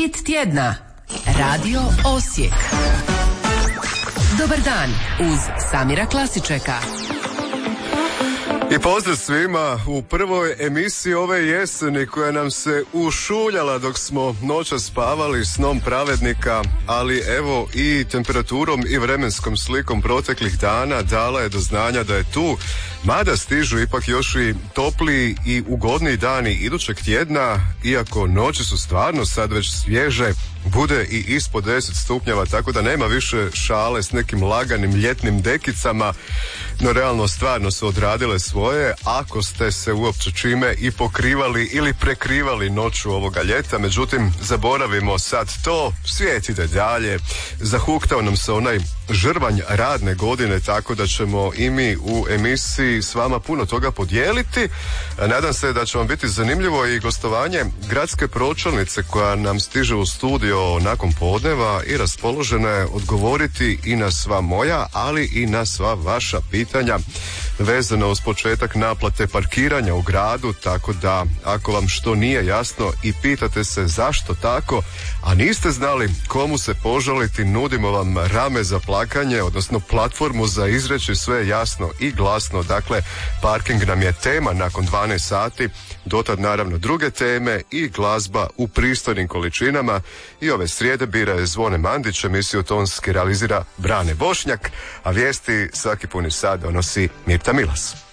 Hit tjedna. Radio Osijek. Dobar dan uz Samira Klasičeka. I pozdrav svima u prvoj emisiji ove jeseni koja nam se ušuljala dok smo noćas spavali snom pravednika, ali evo i temperaturom i vremenskom slikom proteklih dana dala je do znanja da je tu, mada stižu ipak još i topliji i ugodniji dani idućeg tjedna, iako noći su stvarno sad već svježe, bude i ispod 10 stupnjeva, tako da nema više šale s nekim laganim ljetnim dekicama, no realno stvarno su odradile svoje, ako ste se uopće čime i pokrivali ili prekrivali noću ovoga ljeta. Međutim, zaboravimo sad to, svijet ide dalje, zahuktao nam se onaj žrvanj radne godine, tako da ćemo i mi u emisiji s vama puno toga podijeliti. Nadam se da će vam biti zanimljivo i gostovanje gradske pročelnice koja nam stiže u studio nakon podneva i raspoložena je odgovoriti i na sva moja, ali i na sva vaša pitanja vezano uz početak naplate parkiranja u gradu, tako da ako vam što nije jasno i pitate se zašto tako, a niste znali komu se požaliti, nudimo vam rame za plakanje, odnosno platformu za izreći sve jasno i glasno. Dakle, parking nam je tema nakon 12 sati, dotad naravno druge teme i glazba u pristojnim količinama. I ove srijede bira je Zvone Mandić, emisiju tonski realizira Brane Bošnjak, a vijesti svaki puni sat donosi Mirta Milas.